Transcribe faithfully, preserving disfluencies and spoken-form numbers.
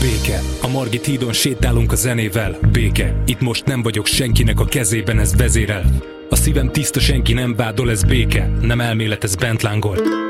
Béke, a Margit hídon sétálunk a zenével. Béke, itt most nem vagyok senkinek a kezében, ez vezérel. A szívem tiszta, senki nem vádol, ez béke, nem elmélet, ez bent lángol.